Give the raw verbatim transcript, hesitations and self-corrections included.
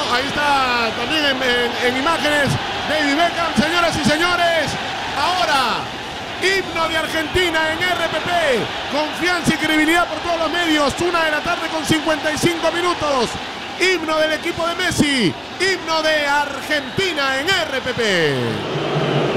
ahí está también en, en, en imágenes David Beckham, señoras y señores. Ahora, himno de Argentina en R P P. Confianza y credibilidad por todos los medios. Una de la tarde con cincuenta y cinco minutos. Himno del equipo de Messi. Himno de Argentina en R P P.